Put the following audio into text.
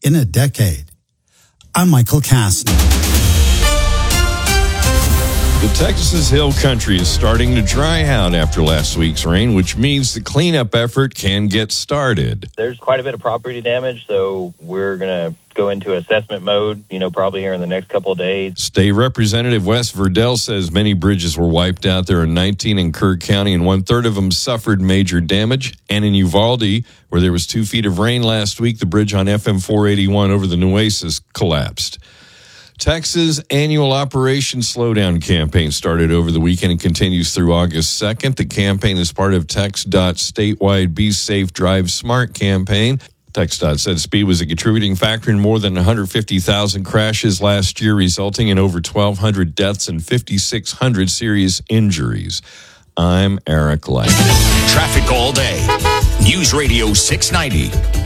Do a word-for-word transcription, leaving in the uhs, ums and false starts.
in a decade. I'm Michael Kastner. The Texas Hill Country is starting to dry out after last week's rain, which means the cleanup effort can get started. There's quite a bit of property damage, so we're going to go into assessment mode, you know, probably here in the next couple of days. State Representative Wes Verdell says many bridges were wiped out. There are nineteen in Kerr County, and one-third of them suffered major damage. And in Uvalde, where there was two feet of rain last week, the bridge on F M four eighty-one over the Nueces collapsed. Texas' annual Operation Slowdown campaign started over the weekend and continues through August second. The campaign is part of TxDOT's statewide Be Safe, Drive Smart campaign. TxDOT said speed was a contributing factor in more than one hundred fifty thousand crashes last year, resulting in over twelve hundred deaths and five thousand six hundred serious injuries. I'm Eric Light. Traffic all day. News Radio six ninety.